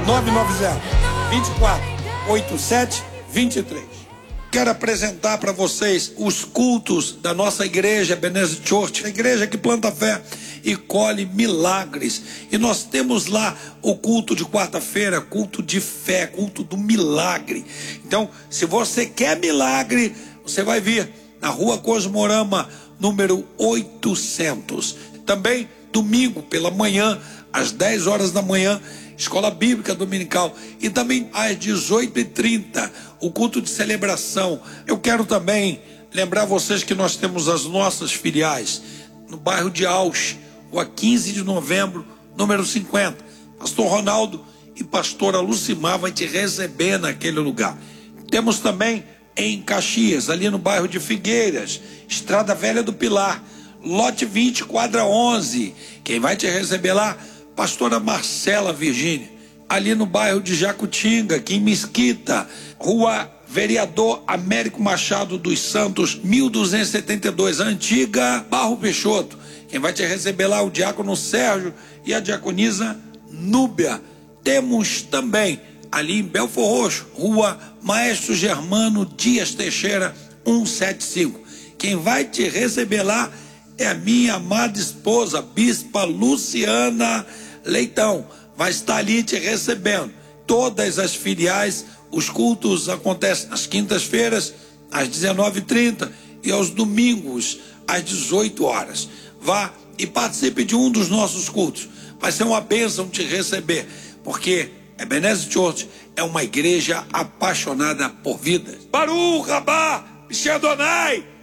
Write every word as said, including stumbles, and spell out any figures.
nove nove zero, dois quatro, oito sete dois três. Quero apresentar para vocês os cultos da nossa igreja, Ebenezer Church, a igreja que planta fé e colhe milagres. E nós temos lá o culto de quarta-feira, culto de fé, culto do milagre. Então, se você quer milagre, você vai vir na Rua Cosmorama, número oitocentos. Também, domingo pela manhã, às dez horas da manhã, Escola Bíblica Dominical. E também às dezoito e trinta, o culto de celebração. Eu quero também lembrar vocês que nós temos as nossas filiais no bairro de Ausch, rua quinze de novembro, número cinquenta. Pastor Ronaldo e pastora Lucimar vai te receber naquele lugar. Temos também em Caxias, ali no bairro de Figueiras, Estrada Velha do Pilar, lote vinte, quadra onze. Quem vai te receber lá? Pastora Marcela Virgínia. Ali no bairro de Jacutinga, aqui em Mesquita, rua Vereador Américo Machado dos Santos, mil duzentos e setenta e dois, antiga Barro Peixoto. Quem vai te receber lá é o diácono Sérgio e a diaconisa Núbia. Temos também ali em Belfor Roxo, rua Maestro Germano Dias Teixeira, cento e setenta e cinco. Quem vai te receber lá é a minha amada esposa, Bispa Luciana Leitão. Vai estar ali te recebendo. Todas as filiais, os cultos acontecem nas quintas-feiras, às dezenove e trinta e aos domingos, às dezoito horas. Vá e participe de um dos nossos cultos. Vai ser uma bênção te receber, porque Ebenezer Church é uma igreja apaixonada por vidas. Baruch Rabá, Adonai.